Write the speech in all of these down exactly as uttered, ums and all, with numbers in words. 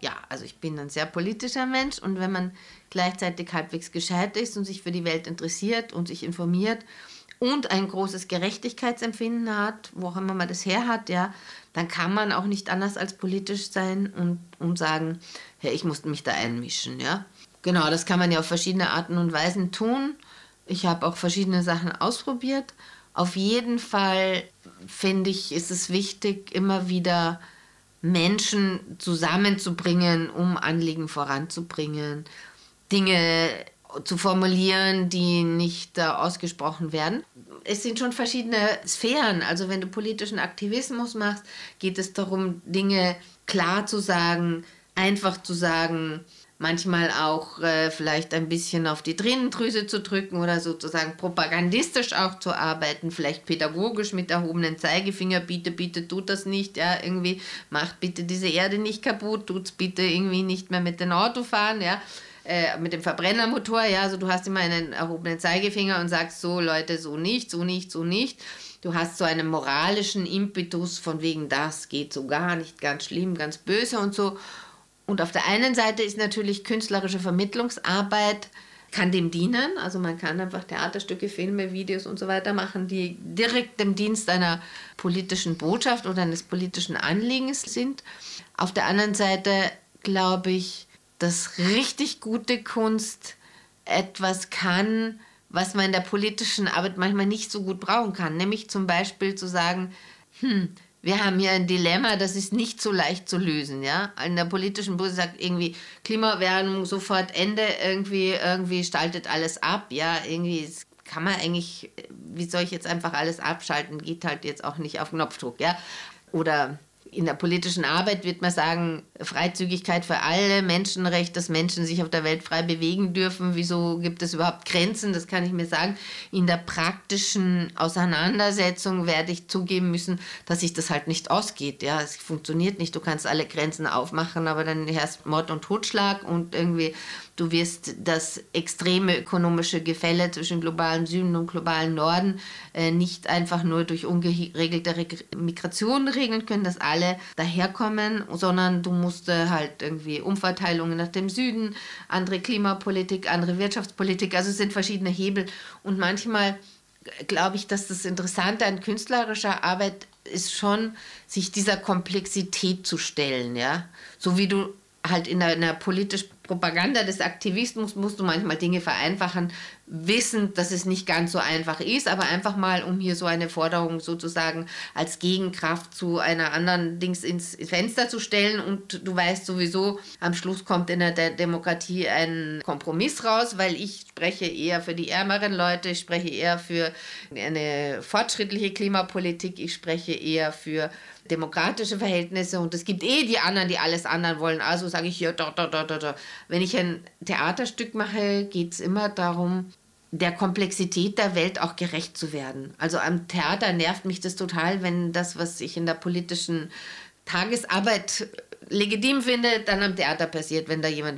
ja, also ich bin ein sehr politischer Mensch und wenn man gleichzeitig halbwegs gescheit ist und sich für die Welt interessiert und sich informiert und ein großes Gerechtigkeitsempfinden hat, wo auch immer man das her hat, ja, dann kann man auch nicht anders als politisch sein und, und sagen, ja, ich musste mich da einmischen, ja. Genau, das kann man ja auf verschiedene Arten und Weisen tun. Ich habe auch verschiedene Sachen ausprobiert. Auf jeden Fall finde ich, ist es wichtig, immer wieder Menschen zusammenzubringen, um Anliegen voranzubringen, Dinge zu formulieren, die nicht äh, ausgesprochen werden. Es sind schon verschiedene Sphären. Also wenn du politischen Aktivismus machst, geht es darum, Dinge klar zu sagen, einfach zu sagen, manchmal auch äh, vielleicht ein bisschen auf die Tränendrüse zu drücken oder sozusagen propagandistisch auch zu arbeiten, vielleicht pädagogisch mit erhobenen Zeigefinger, bitte, bitte tut das nicht, ja, irgendwie macht bitte diese Erde nicht kaputt, tut's bitte irgendwie nicht mehr mit dem Auto fahren, ja, äh, mit dem Verbrennermotor, ja, also du hast immer einen erhobenen Zeigefinger und sagst so, Leute, so nicht, so nicht, so nicht. Du hast so einen moralischen Impetus von wegen, das geht so gar nicht, ganz schlimm, ganz böse und so. Und auf der einen Seite ist natürlich künstlerische Vermittlungsarbeit, kann dem dienen. Also man kann einfach Theaterstücke, Filme, Videos und so weiter machen, die direkt im Dienst einer politischen Botschaft oder eines politischen Anliegens sind. Auf der anderen Seite glaube ich, dass richtig gute Kunst etwas kann, was man in der politischen Arbeit manchmal nicht so gut brauchen kann. Nämlich zum Beispiel zu sagen, hm, wir haben hier ein Dilemma, das ist nicht so leicht zu lösen, ja. In der politischen Börse sagt irgendwie Klimaerwärmung sofort Ende, irgendwie, irgendwie staltet alles ab, ja, irgendwie kann man eigentlich, wie soll ich jetzt einfach alles abschalten, geht halt jetzt auch nicht auf Knopfdruck, ja. Oder in der politischen Arbeit wird man sagen, Freizügigkeit für alle, Menschenrecht, dass Menschen sich auf der Welt frei bewegen dürfen. Wieso gibt es überhaupt Grenzen? Das kann ich mir sagen. In der praktischen Auseinandersetzung werde ich zugeben müssen, dass sich das halt nicht ausgeht. Ja, es funktioniert nicht. Du kannst alle Grenzen aufmachen, aber dann herrscht Mord und Totschlag und irgendwie du wirst das extreme ökonomische Gefälle zwischen globalen Süden und globalen Norden äh, nicht einfach nur durch ungeregelte Migration regeln können, dass alle daherkommen, sondern du musst äh, halt irgendwie Umverteilungen nach dem Süden, andere Klimapolitik, andere Wirtschaftspolitik, also es sind verschiedene Hebel und manchmal glaube ich, dass das Interessante an künstlerischer Arbeit ist schon, sich dieser Komplexität zu stellen, ja, so wie du halt in einer politischen Propaganda des Aktivismus musst du manchmal Dinge vereinfachen, wissend, dass es nicht ganz so einfach ist, aber einfach mal, um hier so eine Forderung sozusagen als Gegenkraft zu einer anderen Dings ins Fenster zu stellen und du weißt sowieso, am Schluss kommt in der Demokratie ein Kompromiss raus, weil ich spreche eher für die ärmeren Leute, ich spreche eher für eine fortschrittliche Klimapolitik, ich spreche eher für demokratische Verhältnisse und es gibt eh die anderen, die alles anderen wollen. Also sage ich hier, da, da, da, da, da. Wenn ich ein Theaterstück mache, geht es immer darum, der Komplexität der Welt auch gerecht zu werden. Also am Theater nervt mich das total, wenn das, was ich in der politischen Tagesarbeit legitim finde, dann am Theater passiert, wenn da jemand,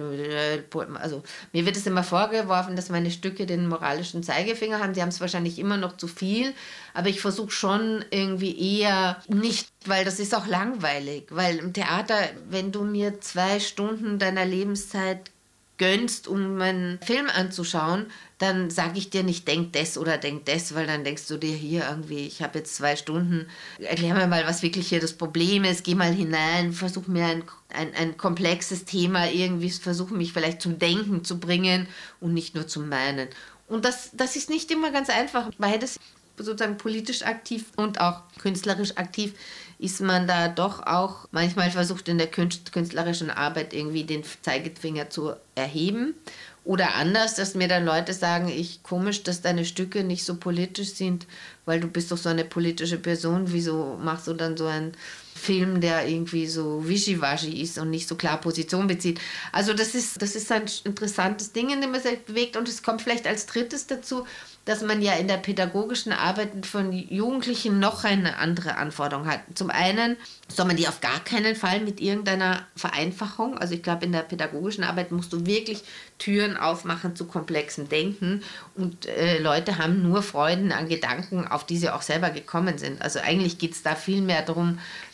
also mir wird es immer vorgeworfen, dass meine Stücke den moralischen Zeigefinger haben, die haben es wahrscheinlich immer noch zu viel, aber ich versuche schon irgendwie eher nicht, weil das ist auch langweilig, weil im Theater, wenn du mir zwei Stunden deiner Lebenszeit gönnst, um einen Film anzuschauen, dann sage ich dir nicht, denk das oder denk das, weil dann denkst du dir hier irgendwie, ich habe jetzt zwei Stunden, erklär mir mal, was wirklich hier das Problem ist, geh mal hinein, versuch mir ein, ein, ein komplexes Thema irgendwie, versuche mich vielleicht zum Denken zu bringen und nicht nur zum Meinen. Und das, das ist nicht immer ganz einfach, beides sozusagen politisch aktiv und auch künstlerisch aktiv ist man da doch auch manchmal versucht in der künstlerischen Arbeit irgendwie den Zeigefinger zu erheben. Oder anders, dass mir dann Leute sagen, ich komisch, dass deine Stücke nicht so politisch sind, weil du bist doch so eine politische Person, wieso machst du dann so einen Film, der irgendwie so wischiwaschi ist und nicht so klar Position bezieht. Also das ist, das ist ein interessantes Ding, in dem man sich bewegt und es kommt vielleicht als drittes dazu, dass man ja in der pädagogischen Arbeit von Jugendlichen noch eine andere Anforderung hat. Zum einen soll man die auf gar keinen Fall mit irgendeiner Vereinfachung, also ich glaube, in der pädagogischen Arbeit musst du wirklich Türen aufmachen zu komplexem Denken und äh, Leute haben nur Freuden an Gedanken, auf die sie auch selber gekommen sind. Also eigentlich geht es da viel mehr darum,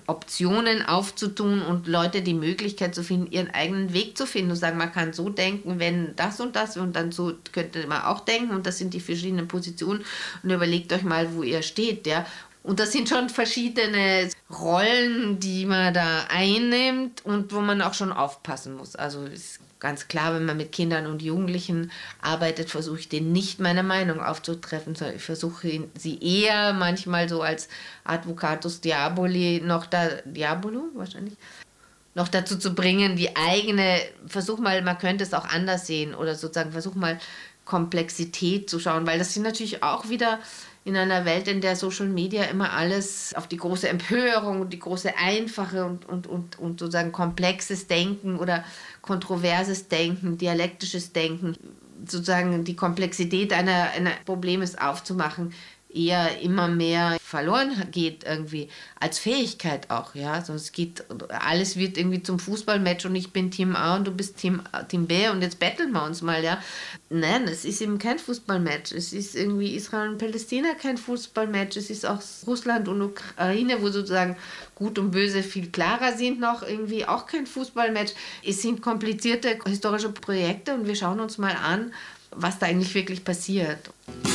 Optionen aufzutun und Leute die Möglichkeit zu finden, ihren eigenen Weg zu finden und sagen, man kann so denken, wenn das und das und dann so könnte man auch denken und das sind die verschiedenen Positionen und überlegt euch mal, wo ihr steht, ja. Und das sind schon verschiedene Rollen, die man da einnimmt und wo man auch schon aufpassen muss. Also ist ganz klar, wenn man mit Kindern und Jugendlichen arbeitet, versuche ich denen nicht meine Meinung aufzutreffen, sondern ich versuche sie eher manchmal so als Advocatus Diaboli noch da, Diabolo wahrscheinlich, noch dazu zu bringen, die eigene, versuch mal, man könnte es auch anders sehen oder sozusagen versuch mal Komplexität zu schauen, weil das sind natürlich auch wieder in einer Welt, in der Social Media immer alles auf die große Empörung und die große einfache und, und, und, und sozusagen komplexes Denken oder kontroverses Denken, dialektisches Denken, sozusagen die Komplexität einer, einer Problems aufzumachen, eher immer mehr verloren geht irgendwie, als Fähigkeit auch, ja, also es geht, alles wird irgendwie zum Fußballmatch und ich bin Team A und du bist Team, Team B und jetzt betteln wir uns mal, ja. Nein, es ist eben kein Fußballmatch, es ist irgendwie Israel und Palästina kein Fußballmatch, es ist auch Russland und Ukraine, wo sozusagen Gut und Böse viel klarer sind noch, irgendwie auch kein Fußballmatch. Es sind komplizierte historische Projekte und wir schauen uns mal an, was da eigentlich wirklich passiert.